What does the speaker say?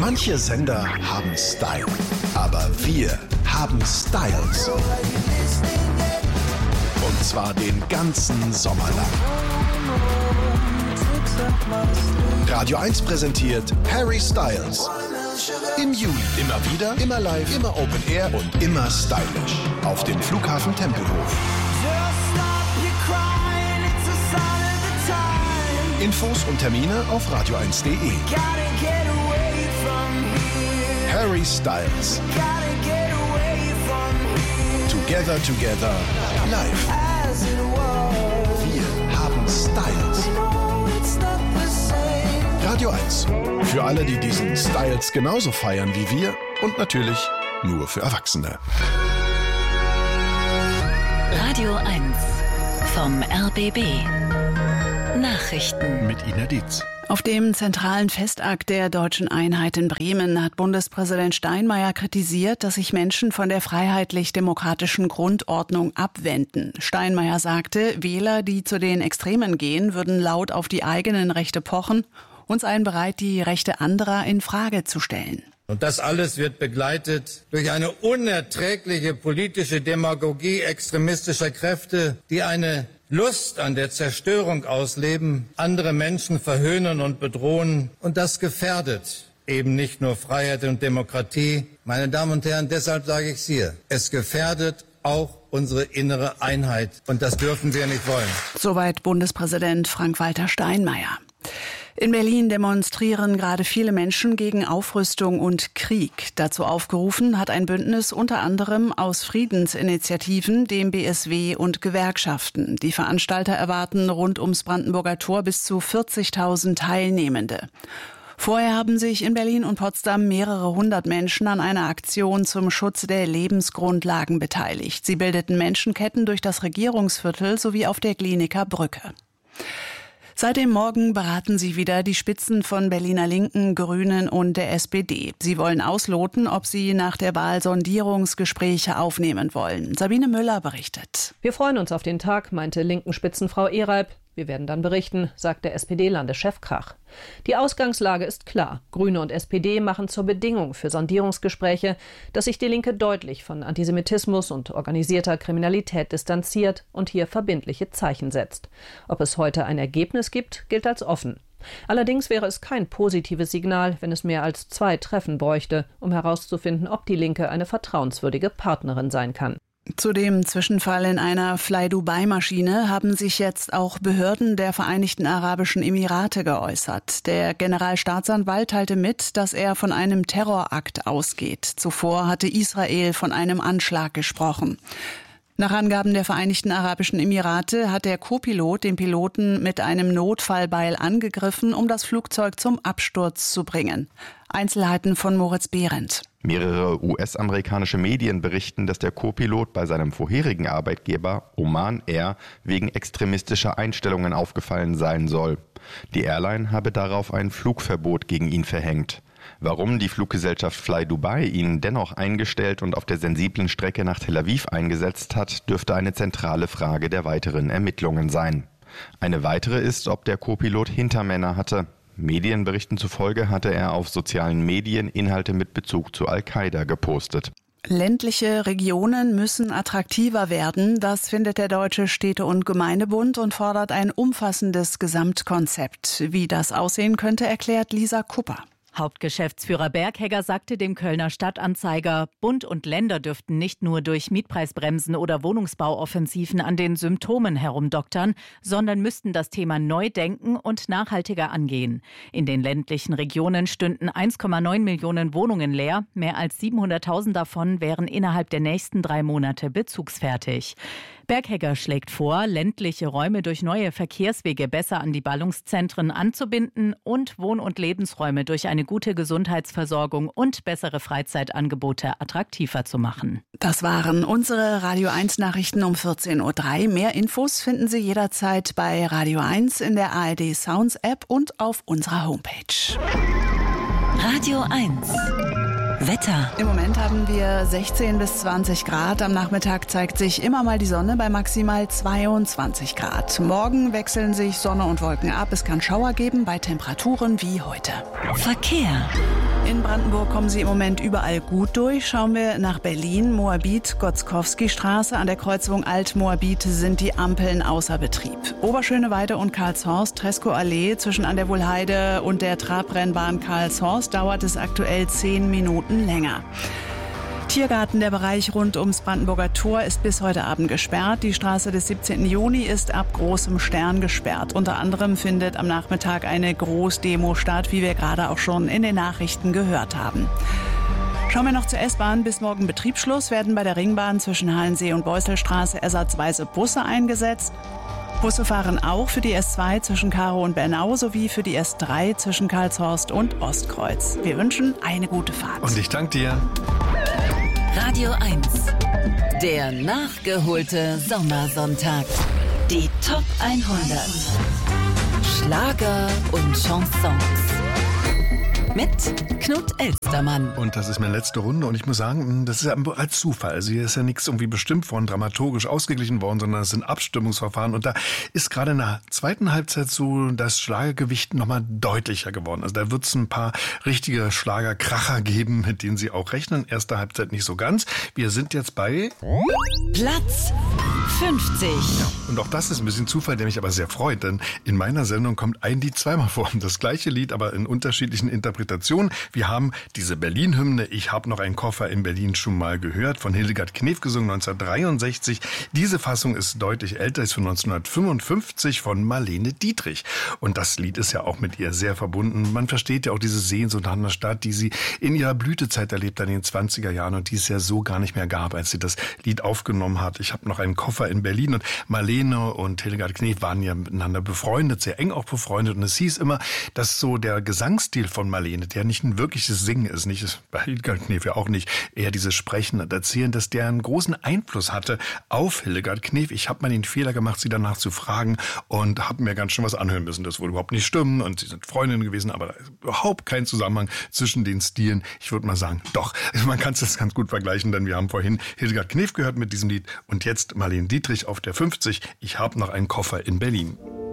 Manche Sender haben Style, aber wir haben Styles. Und zwar den ganzen Sommer lang. Radio 1 präsentiert Harry Styles. Im Juli immer wieder, immer live, immer Open Air und immer stylish. Auf dem Flughafen Tempelhof. Infos und Termine auf radio1.de. Harry Styles. Together, together, live. Wir haben Styles. Radio 1. Für alle, die diesen Styles genauso feiern wie wir und natürlich nur für Erwachsene. Radio 1 vom RBB. Nachrichten mit Ina Dietz. Auf dem zentralen Festakt der Deutschen Einheit in Bremen hat Bundespräsident Steinmeier kritisiert, dass sich Menschen von der freiheitlich-demokratischen Grundordnung abwenden. Steinmeier sagte, Wähler, die zu den Extremen gehen, würden laut auf die eigenen Rechte pochen und seien bereit, die Rechte anderer in Frage zu stellen. Und das alles wird begleitet durch eine unerträgliche politische Demagogie extremistischer Kräfte, die eine Lust an der Zerstörung ausleben, andere Menschen verhöhnen und bedrohen. Und das gefährdet eben nicht nur Freiheit und Demokratie. Meine Damen und Herren, deshalb sage ich es hier, es gefährdet auch unsere innere Einheit. Und das dürfen wir nicht wollen. Soweit Bundespräsident Frank-Walter Steinmeier. In Berlin demonstrieren gerade viele Menschen gegen Aufrüstung und Krieg. Dazu aufgerufen hat ein Bündnis unter anderem aus Friedensinitiativen, dem BSW und Gewerkschaften. Die Veranstalter erwarten rund ums Brandenburger Tor bis zu 40.000 Teilnehmende. Vorher haben sich in Berlin und Potsdam mehrere hundert Menschen an einer Aktion zum Schutz der Lebensgrundlagen beteiligt. Sie bildeten Menschenketten durch das Regierungsviertel sowie auf der Glienicker Brücke. Seit dem Morgen beraten sie wieder die Spitzen von Berliner Linken, Grünen und der SPD. Sie wollen ausloten, ob sie nach der Wahl Sondierungsgespräche aufnehmen wollen. Sabine Müller berichtet. Wir freuen uns auf den Tag, meinte Linken-Spitzenfrau Ehreib. Wir werden dann berichten, sagte SPD-Landeschef Krach. Die Ausgangslage ist klar. Grüne und SPD machen zur Bedingung für Sondierungsgespräche, dass sich die Linke deutlich von Antisemitismus und organisierter Kriminalität distanziert und hier verbindliche Zeichen setzt. Ob es heute ein Ergebnis gibt, gilt als offen. Allerdings wäre es kein positives Signal, wenn es mehr als 2 Treffen bräuchte, um herauszufinden, ob die Linke eine vertrauenswürdige Partnerin sein kann. Zu dem Zwischenfall in einer Fly-Dubai-Maschine haben sich jetzt auch Behörden der Vereinigten Arabischen Emirate geäußert. Der Generalstaatsanwalt teilte mit, dass er von einem Terrorakt ausgeht. Zuvor hatte Israel von einem Anschlag gesprochen. Nach Angaben der Vereinigten Arabischen Emirate hat der Co-Pilot den Piloten mit einem Notfallbeil angegriffen, um das Flugzeug zum Absturz zu bringen. Einzelheiten von Moritz Behrendt. Mehrere US-amerikanische Medien berichten, dass der Co-Pilot bei seinem vorherigen Arbeitgeber Oman Air wegen extremistischer Einstellungen aufgefallen sein soll. Die Airline habe darauf ein Flugverbot gegen ihn verhängt. Warum die Fluggesellschaft Fly Dubai ihn dennoch eingestellt und auf der sensiblen Strecke nach Tel Aviv eingesetzt hat, dürfte eine zentrale Frage der weiteren Ermittlungen sein. Eine weitere ist, ob der Co-Pilot Hintermänner hatte. Medienberichten zufolge hatte er auf sozialen Medien Inhalte mit Bezug zu Al-Qaida gepostet. Ländliche Regionen müssen attraktiver werden, das findet der Deutsche Städte- und Gemeindebund und fordert ein umfassendes Gesamtkonzept. Wie das aussehen könnte, erklärt Lisa Kupper. Hauptgeschäftsführer Berghegger sagte dem Kölner Stadtanzeiger, Bund und Länder dürften nicht nur durch Mietpreisbremsen oder Wohnungsbauoffensiven an den Symptomen herumdoktern, sondern müssten das Thema neu denken und nachhaltiger angehen. In den ländlichen Regionen stünden 1,9 Millionen Wohnungen leer. Mehr als 700.000 davon wären innerhalb der nächsten 3 Monate bezugsfertig. Berghegger schlägt vor, ländliche Räume durch neue Verkehrswege besser an die Ballungszentren anzubinden und Wohn- und Lebensräume durch eine gute Gesundheitsversorgung und bessere Freizeitangebote attraktiver zu machen. Das waren unsere Radio 1 Nachrichten um 14.03 Uhr. Mehr Infos finden Sie jederzeit bei Radio 1 in der ARD Sounds App und auf unserer Homepage. Radio 1 Wetter. Im Moment haben wir 16 bis 20 Grad. Am Nachmittag zeigt sich immer mal die Sonne bei maximal 22 Grad. Morgen wechseln sich Sonne und Wolken ab. Es kann Schauer geben bei Temperaturen wie heute. Verkehr. In Brandenburg kommen Sie im Moment überall gut durch. Schauen wir nach Berlin, Moabit, Gotzkowski-Straße. An der Kreuzung Alt-Moabit sind die Ampeln außer Betrieb. Oberschöneweide und Karlshorst, Treskow-Allee zwischen an der Wohlheide und der Trabrennbahn Karlshorst dauert es aktuell 10 Minuten länger. Tiergarten, der Bereich rund ums Brandenburger Tor, ist bis heute Abend gesperrt. Die Straße des 17. Juni ist ab Großem Stern gesperrt. Unter anderem findet am Nachmittag eine Großdemo statt, wie wir gerade auch schon in den Nachrichten gehört haben. Schauen wir noch zur S-Bahn. Bis morgen Betriebsschluss werden bei der Ringbahn zwischen Hallensee und Beuselstraße ersatzweise Busse eingesetzt. Busse fahren auch für die S2 zwischen Karow und Bernau sowie für die S3 zwischen Karlshorst und Ostkreuz. Wir wünschen eine gute Fahrt. Und ich danke dir. Radio 1. Der nachgeholte Sommersonntag. Die Top 100. Schlager und Chansons. Mit Knut Elstermann. Und das ist meine letzte Runde und ich muss sagen, das ist ja als Zufall. Also hier ist ja nichts irgendwie bestimmt worden, dramaturgisch ausgeglichen worden, sondern es sind Abstimmungsverfahren. Und da ist gerade in der zweiten Halbzeit so das Schlagergewicht nochmal deutlicher geworden. Also da wird es ein paar richtige Schlagerkracher geben, mit denen Sie auch rechnen. Erste Halbzeit nicht so ganz. Wir sind jetzt bei Platz 50. Ja, und auch das ist ein bisschen Zufall, der mich aber sehr freut, denn in meiner Sendung kommt ein Lied zweimal vor. Das gleiche Lied, aber in unterschiedlichen Interpretationen. Wir haben diese Berlin-Hymne Ich hab noch einen Koffer in Berlin schon mal gehört, von Hildegard Knef gesungen 1963. Diese Fassung ist deutlich älter, ist von 1955 von Marlene Dietrich. Und das Lied ist ja auch mit ihr sehr verbunden. Man versteht ja auch diese Sehnsucht nach einer Stadt, die sie in ihrer Blütezeit erlebt hat in den 20er Jahren und die es ja so gar nicht mehr gab, als sie das Lied aufgenommen hat. Ich hab noch einen Koffer in Berlin. Und Marlene und Hildegard Knef waren ja miteinander befreundet, sehr eng auch befreundet. Und es hieß immer, dass so der Gesangsstil von Marlene, der nicht ein wirkliches Singen ist, nicht bei Hildegard Knef ja auch nicht, eher dieses Sprechen und Erzählen, dass der einen großen Einfluss hatte auf Hildegard Knef. Ich habe mal den Fehler gemacht, sie danach zu fragen und habe mir ganz schön was anhören müssen. Das würde überhaupt nicht stimmen und sie sind Freundinnen gewesen, aber da ist überhaupt kein Zusammenhang zwischen den Stilen. Ich würde mal sagen, doch, man kann es ganz gut vergleichen, denn wir haben vorhin Hildegard Knef gehört mit diesem Lied und jetzt Marlene Dietrich auf der 50. Ich habe noch einen Koffer in Berlin.